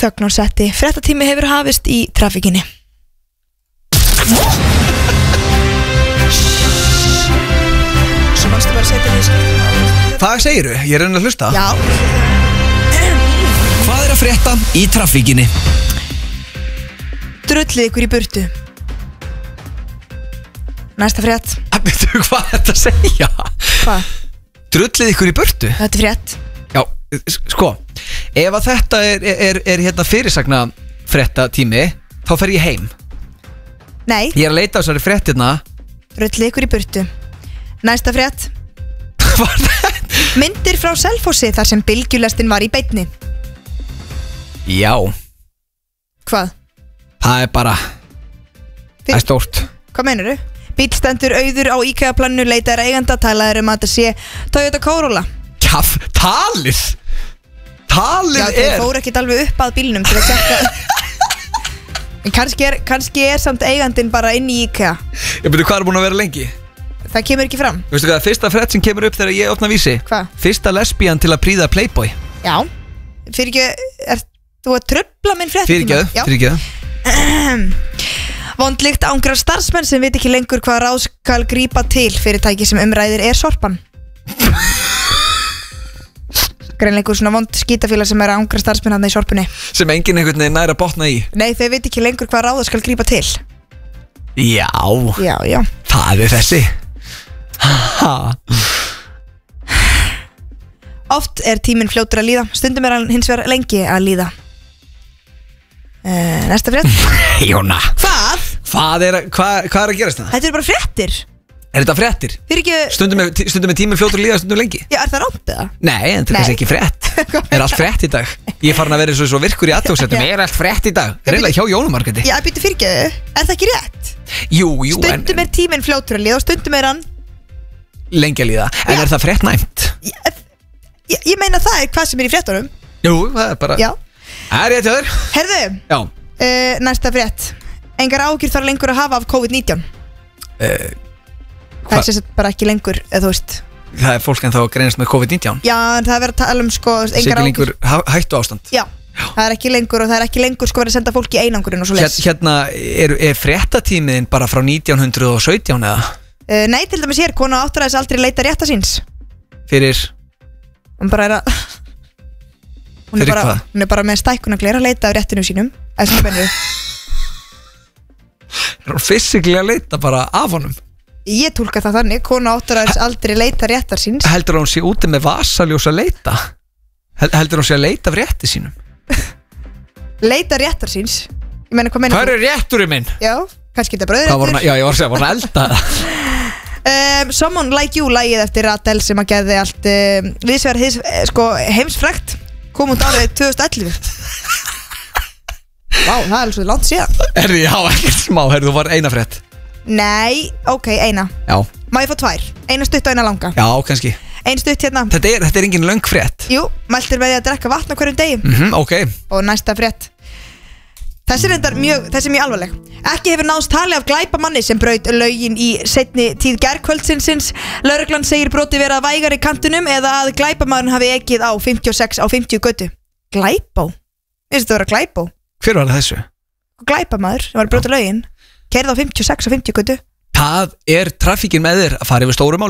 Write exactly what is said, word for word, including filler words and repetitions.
þögn og setti. Fréttatími hefur hafist í trafikkinni. Svo mástu bara setja því. Hvað segiru? Ég er reyna að hlusta. Já. Hvað er að frétta í trafikkinni? Drullið ykkur í burtu. Næsta frétt. Veitu hvað er þetta að segja? Hvað? Drullið ykkur í burtu? Þetta er frétt. Já, sko, ef að þetta er, er, er hérna fyrirsagna fréttatími, þá fer ég heim. Nei. Ég er að leita á þessari fréttina. Drullið ykkur í burtu. Næsta frétt. Hvað er þetta? Myndir frá Selfossi þar sem bylgjulestin var í beinni. Já. Hvað? Það er bara, það er stórt. Hvað meinarðu? Bíll stendur auður á IKEA-planinu, leitar eiganda, talaður um að þetta sé Toyota Corolla. Kjaff, talið Talið Já, er þeir fóru ekkert alveg upp að bílnum til að tjekka. En kannski er, kannski er samt eigandinn bara inn í IKEA. Ég byrju, hvað er búin að vera lengi? Það kemur ekki fram. Veistu hvað, fyrsta frétt sem kemur upp þegar ég opna vísi? Hvað? Fyrsta lesbían til að príða Playboy. Já. Fyrir ekki, er þú að tröfla minn frétt? Fyrirgjöð, fyrirgjöð. Vondlíkt ángra starfsmenn sem veit ekki lengur hvað ráð skal grípa til. Fyrirtæki sem umræðir er Sorpan. Greinleikur svona vond skítafélag sem er að ángra starfsmenn hann í Sorpunni. Sem enginn einhvern veginn næra botna í. Nei, þau veit ekki lengur hvað ráð skal grípa til. Já. Já, já. Það er þessi. Ha. Oft er tíminn fljótur að líða. Stundum er hann hins vegar lengi að líða. Uh, næsta frétt. Jóna. Hvað? Hvað er, hvað, hvað er að gerast það? Þetta er bara fréttir. Er þetta fréttir? Fyrir ekki... Stundum er, stundum er tíminn fljótur að líða, stundum lengi. Já, er það rámt eða? Nei, en þetta er kannski ekki frétt. Er allt frétt í dag? Ég er farin að vera svo, svo virkur í aðtóksettum. Er allt frétt í dag? Reyðlega hjá Jónumarketi. Já, býttu fyrir ekki. Er það ekki rétt? Jú, jú. Stundum en, er tíminn fljótur að líða og stundum er hann lengi að líða. En Já. Er það frétt næmt? Ég, ég, ég meina það er hvað sem er í fréttunum. Jú, það er bara... Já. Það er rétt hjá þér. Herðu. Já. Uh, næsta frétt. Engar ágjur þarf lengur að hafa af COVID nítján. Uh, Það er sérstætt bara ekki lengur, eða þú veist. Það er fólk en þá að greinast með COVID nítján. Já, en það er verið að tala um sko engar ágjur. Lengur hættu ástand. Já. Já, það er ekki lengur og það er ekki lengur sko verið að senda fólki í einangurinn og svo leys. Hérna, er, er fréttatímiðin bara frá nítján hundruð og sautján eða? Uh, nei, til dæmis hér, kona áttræðis aldrei leita rétta síns. Fyrir? Hún bara er að Hún er Fyrir bara, hvað? hún er bara með stækkunagler að leita af réttinu sínum. Eða sem bennur. Er hún physically að leita bara af honum? Ég túlka það þannig, kona áttræðis aldrei leita réttar síns. Heldur hún sé úti með vasaljós að leita? Heldur hún sé að leita af rétti sínum? Leita réttar síns? Ég meina, hvað meina Hvað er rétturinn minn? Já, kannski þetta bröður Hvað var hún að, já ég var að segja, var hún að elda? um, Someone Like You, lagið eftir Adele sem að gerði allt um, viðsvegar hins, sko, heimsfrægt, kom út árið tvö þúsund og ellefu. Vá, það er alveg svo langt síðan. Herri, já, ekkert smá, herri, þú var eina frétt. Nei, ok, eina. Já. Má ég fá tvær? Eina stutt og eina langa. Já, kannski. Ein stutt hérna. Þetta er, þetta er engin löng frétt. Jú, mæltir með því að drekka vatn á hverjum degi. Mhm, ok. Og næsta frétt. Þessi er reyndar mjög, þessi er mjög alvarleg. Ekki hefur náðst tali af glæpamanni sem braut lögin í seinni tíð gærkvöldsins. Lögreglan segir broti vera vægar í kantunum eða að glæpamaðurinn hafi ekið á fimmtíu og sex á fimmtíu götu. Glæpó? Finnst þetta vera glæpó? Hver var það þessu? Glæpamaður sem var að brota lögin, keyrði á fimmtíu og sex á fimmtíu götu. Það er traffíkin með þér að fara yfir stórum mál.